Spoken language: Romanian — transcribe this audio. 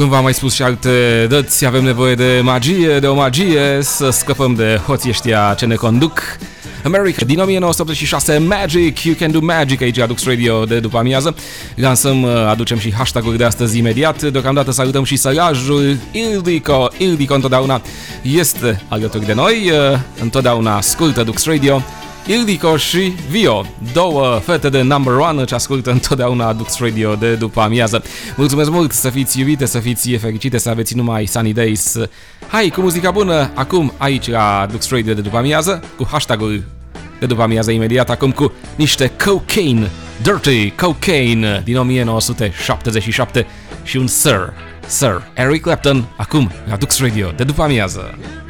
cum v-am mai spus și alte dăți, avem nevoie de magie, de o magie, să scăpăm de hoții ăștia ce ne conduc. America din 1986, Magic, You Can Do Magic, aici Adux Radio de după amiază. Lansăm, aducem și hashtag-uri de astăzi imediat. Deocamdată salutăm și sărajul Ildico. Ildico întotdeauna este alături de noi, întotdeauna ascultă Dux Radio. Ildico și Vio, două fete de number one ce ascultă întotdeauna Dux Radio de după amiază. Mulțumesc mult, să fiți iubite, să fiți fericite, să aveți numai sunny days. Hai cu muzica bună, acum aici la Dux Radio de după amiază, cu hashtag-ul de după amiază imediat, acum cu niște Cocaine, Dirty Cocaine din 1977 și un Sir Eric Clapton, acum la Dux Radio de după amiază.